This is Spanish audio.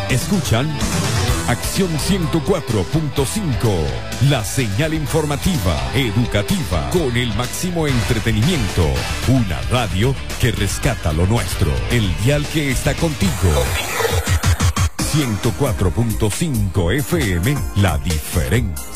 Escuchan Acción 104.5, la señal informativa, educativa, con el máximo entretenimiento. Una radio que rescata lo nuestro. El dial que está contigo. 104.5 FM, la diferencia.